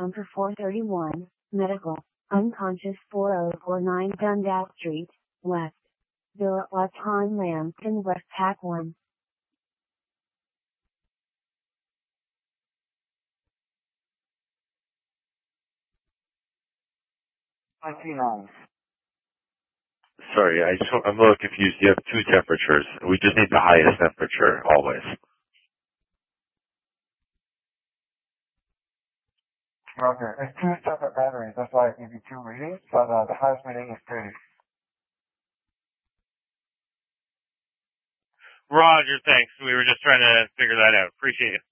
Number 431, medical, unconscious 4049 Dundas Street, West. Villa Auton Lambton, West Pack 1. Sorry, I'm a little confused. You have two temperatures. We just need the highest temperature, always. Okay, it's two separate batteries. That's why I give you two readings, but the highest reading is 30. Roger, thanks. We were just trying to figure that out. Appreciate it.